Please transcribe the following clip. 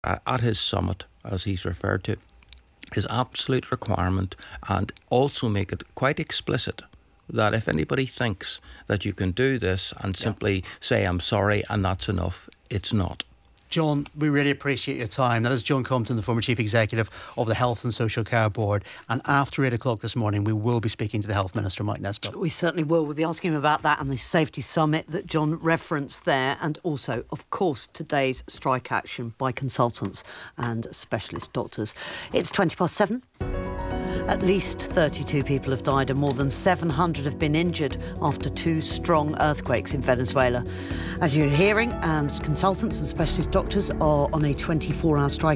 at his summit, as he's referred to, is absolute requirement, and also make it quite explicit that if anybody thinks that you can do this and simply say, I'm sorry, and that's enough, it's not. John, we really appreciate your time. That is John Compton, the former Chief Executive of the Health and Social Care Board. And after 8 o'clock this morning, we will be speaking to the Health Minister, Mike Nesbitt. We certainly will. We'll be asking him about that and the Safety Summit that John referenced there. And also, of course, today's strike action by consultants and specialist doctors. It's 7:20. At least 32 people have died and more than 700 have been injured after 2 strong earthquakes in Venezuela. As you're hearing, consultants and specialist doctors are on a 24-hour strike